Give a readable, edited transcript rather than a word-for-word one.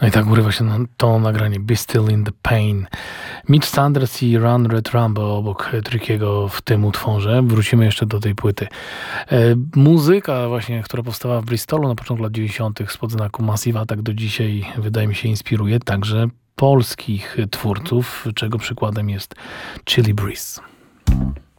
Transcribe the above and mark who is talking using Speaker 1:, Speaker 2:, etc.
Speaker 1: No i tak urywa się to nagranie Be Still in the Pain. Mitch Sanders i Run Red Rumble obok Trickiego w tym utworze. Wrócimy jeszcze do tej płyty. Muzyka właśnie, która powstała w Bristolu na początku lat 90. spod znaku Massive, tak do dzisiaj wydaje mi się inspiruje także polskich twórców, czego przykładem jest Chili Breeze.